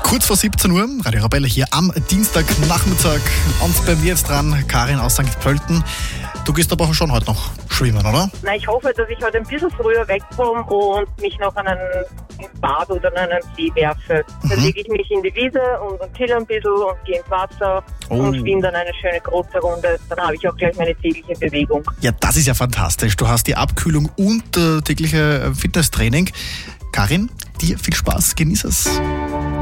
Kurz vor 17 Uhr, Radio Arabella hier am Dienstagnachmittag. Und bei mir jetzt dran, Karin aus St. Pölten. Du gehst aber schon heute noch schwimmen, oder? Na, ich hoffe, dass ich heute ein bisschen früher wegkomme und mich noch an einen Bad oder an einen See werfe. Dann lege ich mich in die Wiese und chill ein bisschen und gehe ins Wasser und schwimme dann eine schöne große Runde. Dann habe ich auch gleich meine tägliche Bewegung. Ja, das ist ja fantastisch. Du hast die Abkühlung und tägliche Fitnesstraining. Karin, dir viel Spaß, genieß es.